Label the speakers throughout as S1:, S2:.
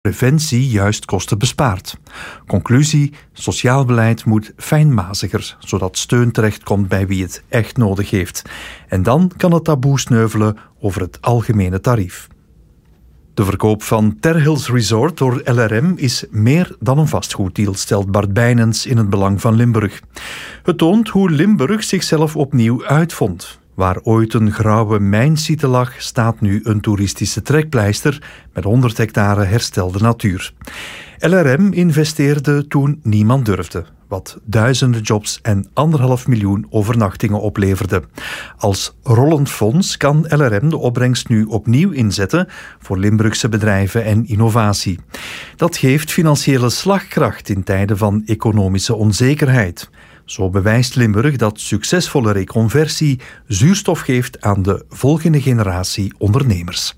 S1: preventie juist kosten bespaart. Conclusie: sociaal beleid moet fijnmaziger, zodat steun terechtkomt bij wie het echt nodig heeft. En dan kan het taboe sneuvelen over het algemene tarief. De verkoop van Terhills Resort door LRM is meer dan een vastgoeddeal, stelt Bart Bijnens in het Belang van Limburg. Het toont hoe Limburg zichzelf opnieuw uitvond. Waar ooit een grauwe mijnsite lag, staat nu een toeristische trekpleister met 100 hectare herstelde natuur. LRM investeerde toen niemand durfde, wat duizenden jobs en 1,5 miljoen overnachtingen opleverde. Als rollend fonds kan LRM de opbrengst nu opnieuw inzetten voor Limburgse bedrijven en innovatie. Dat geeft financiële slagkracht in tijden van economische onzekerheid. Zo bewijst Limburg dat succesvolle reconversie zuurstof geeft aan de volgende generatie ondernemers.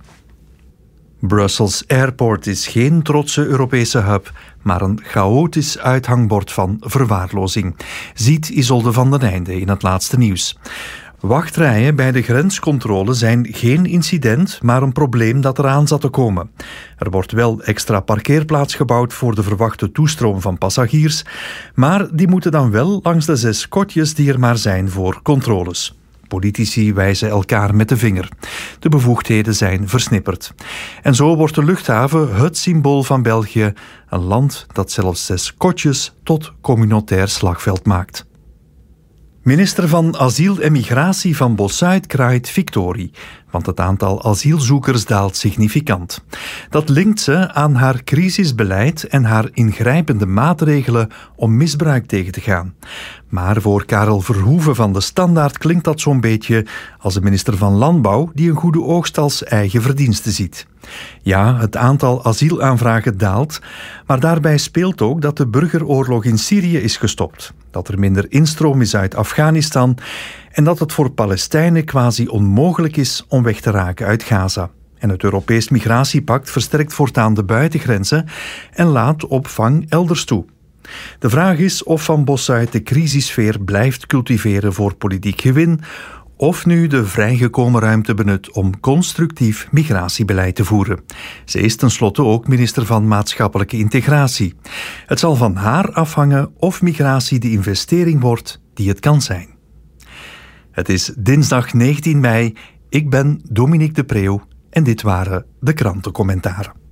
S1: Brussels Airport is geen trotse Europese hub, maar een chaotisch uithangbord van verwaarlozing, ziet Isolde van den Einde in het laatste nieuws. Wachtrijen bij de grenscontrole zijn geen incident, maar een probleem dat eraan zat te komen. Er wordt wel extra parkeerplaats gebouwd voor de verwachte toestroom van passagiers, maar die moeten dan wel langs de 6 kotjes die er maar zijn voor controles. Politici wijzen elkaar met de vinger. De bevoegdheden zijn versnipperd. En zo wordt de luchthaven het symbool van België, een land dat zelfs 6 kotjes tot communautair slagveld maakt. Minister van Asiel en Migratie van Bossuit kraait victorie, want het aantal asielzoekers daalt significant. Dat linkt ze aan haar crisisbeleid en haar ingrijpende maatregelen om misbruik tegen te gaan. Maar voor Karel Verhoeven van de Standaard klinkt dat zo'n beetje als een minister van Landbouw die een goede oogst als eigen verdienste ziet. Ja, het aantal asielaanvragen daalt, maar daarbij speelt ook dat de burgeroorlog in Syrië is gestopt, dat er minder instroom is uit Afghanistan en dat het voor Palestijnen quasi onmogelijk is om weg te raken uit Gaza. En het Europees Migratiepact versterkt voortaan de buitengrenzen en laat opvang elders toe. De vraag is of Van Bossuit de crisissfeer blijft cultiveren voor politiek gewin, of nu de vrijgekomen ruimte benut om constructief migratiebeleid te voeren. Ze is tenslotte ook minister van Maatschappelijke Integratie. Het zal van haar afhangen of migratie de investering wordt die het kan zijn. Het is dinsdag 19 mei. Ik ben Dominique de Preeuw en dit waren de krantencommentaren.